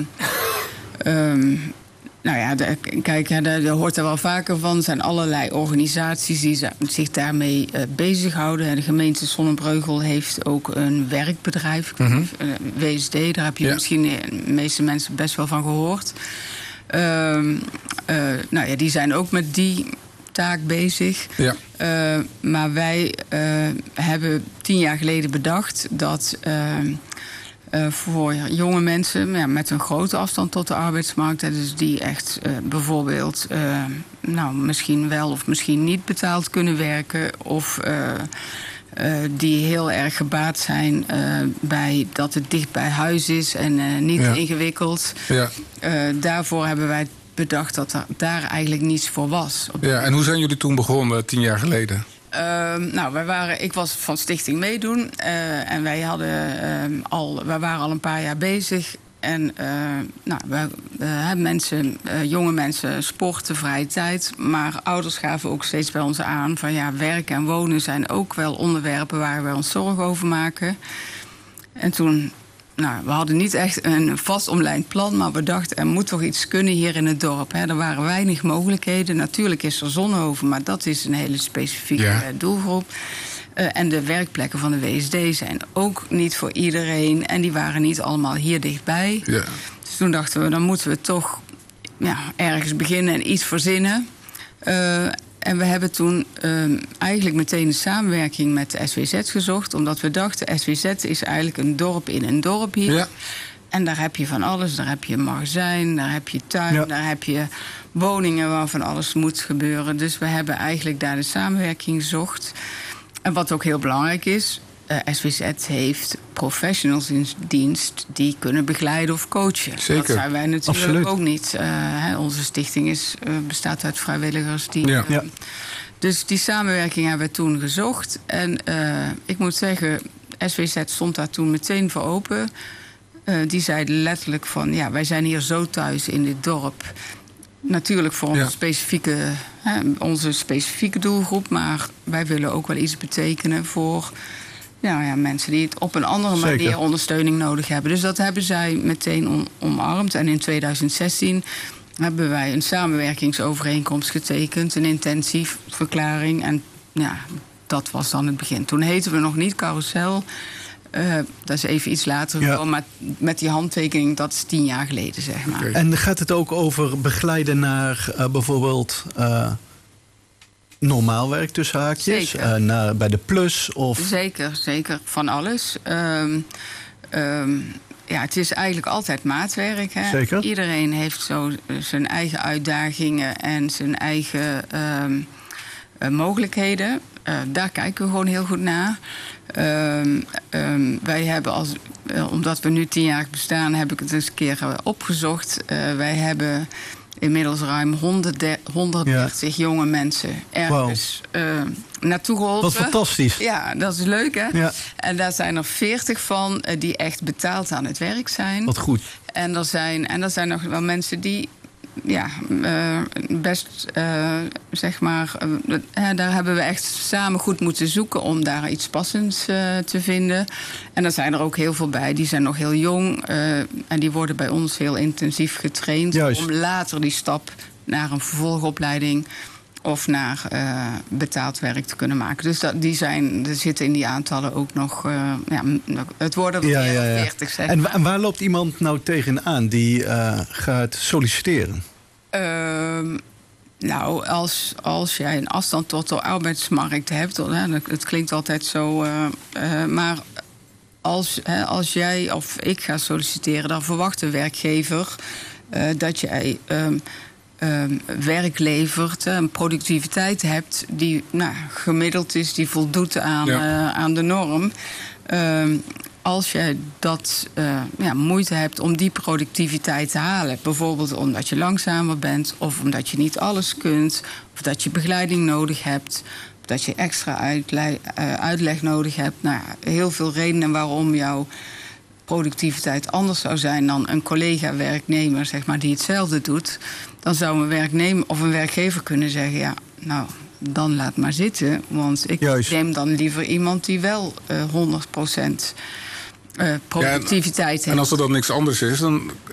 Nou ja, kijk, daar hoort er wel vaker van. Er zijn allerlei organisaties die zich daarmee bezighouden. De gemeente Zonnebreugel heeft ook een werkbedrijf, WSD. Daar heb je misschien de meeste mensen best wel van gehoord. Nou ja, die zijn ook met die taak bezig. Ja. Maar wij hebben 10 jaar geleden bedacht dat voor jonge mensen met een grote afstand tot de arbeidsmarkt, dus die echt bijvoorbeeld misschien wel of misschien niet betaald kunnen werken, of die heel erg gebaat zijn bij dat het dicht bij huis is en niet ingewikkeld. Ja. Daarvoor hebben wij bedacht dat er daar eigenlijk niets voor was. Ja, en hoe zijn jullie toen begonnen, 10 jaar geleden? Ik was van Stichting Meedoen en wij waren al een paar jaar bezig. En jonge mensen sporten, vrije tijd. Maar ouders gaven ook steeds bij ons aan van werk en wonen zijn ook wel onderwerpen waar wij ons zorgen over maken. En toen, we hadden niet echt een vast omlijnd plan, maar we dachten er moet toch iets kunnen hier in het dorp. Er waren weinig mogelijkheden. Natuurlijk is er Zonhoven, maar dat is een hele specifieke doelgroep. En de werkplekken van de WSD zijn ook niet voor iedereen. En die waren niet allemaal hier dichtbij. Ja. Dus toen dachten we, dan moeten we toch ergens beginnen en iets verzinnen. En we hebben toen eigenlijk meteen een samenwerking met de SWZ gezocht. Omdat we dachten, SWZ is eigenlijk een dorp in een dorp hier. Ja. En daar heb je van alles. Daar heb je een magazijn, daar heb je tuin, daar heb je woningen waar van alles moet gebeuren. Dus we hebben eigenlijk daar de samenwerking gezocht. En wat ook heel belangrijk is, SWZ heeft professionals in dienst die kunnen begeleiden of coachen. Zeker. Dat zijn wij natuurlijk ook niet. Onze stichting bestaat uit vrijwilligers. Dus die samenwerking hebben we toen gezocht. En ik moet zeggen, SWZ stond daar toen meteen voor open. Die zeiden letterlijk van, wij zijn hier zo thuis in dit dorp. Natuurlijk voor onze specifieke doelgroep, maar wij willen ook wel iets betekenen voor mensen die het op een andere manier ondersteuning nodig hebben. Dus dat hebben zij meteen omarmd. En in 2016 hebben wij een samenwerkingsovereenkomst getekend, een intentieverklaring. En dat was dan het begin. Toen heten we nog niet Carousel. Dat is even iets later gekomen, maar met die handtekening, dat is 10 jaar geleden, zeg maar. Okay. En gaat het ook over begeleiden naar bijvoorbeeld normaal werk tussen haakjes? Bij de Plus? Of... Zeker. Van alles. Het is eigenlijk altijd maatwerk. Hè? Zeker. Iedereen heeft zo zijn eigen uitdagingen en zijn eigen mogelijkheden. Daar kijken we gewoon heel goed naar. Wij hebben omdat we nu 10 jaar bestaan, heb ik het eens een keer opgezocht. Wij hebben inmiddels ruim 130 jonge mensen ergens naartoe geholpen. Dat is fantastisch. Ja, dat is leuk, hè? Ja. En daar zijn er 40 van die echt betaald aan het werk zijn. Wat goed. En er zijn nog wel mensen die best, daar hebben we echt samen goed moeten zoeken om daar iets passends te vinden. En er zijn er ook heel veel bij. Die zijn nog heel jong en die worden bij ons heel intensief getraind. Juist. Om later die stap naar een vervolgopleiding of naar betaald werk te kunnen maken. Dus er zitten in die aantallen ook nog... het worden er 40, zeg maar. En waar loopt iemand nou tegenaan die gaat solliciteren? Als jij een afstand tot de arbeidsmarkt hebt... het klinkt altijd zo... maar als jij of ik ga solliciteren... dan verwacht de werkgever dat jij... werk levert, een productiviteit hebt die gemiddeld is, die voldoet aan de norm. Als je moeite hebt om die productiviteit te halen, bijvoorbeeld omdat je langzamer bent of omdat je niet alles kunt, of dat je begeleiding nodig hebt, of dat je extra uitleg nodig hebt. Heel veel redenen waarom jouw productiviteit anders zou zijn dan een collega-werknemer, zeg maar, die hetzelfde doet. Dan zou een werknemer of een werkgever kunnen zeggen, dan laat maar zitten. Want ik neem dan liever iemand die wel 100% productiviteit heeft. En als er dan niks anders is, dan